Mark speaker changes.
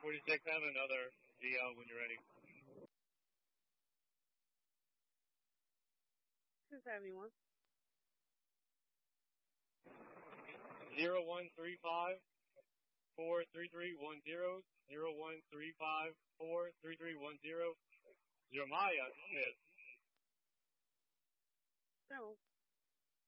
Speaker 1: 46, have another GL when you're ready.
Speaker 2: 271.
Speaker 1: 0135 43310. 0135 43310. Jeremiah Smith.
Speaker 2: No.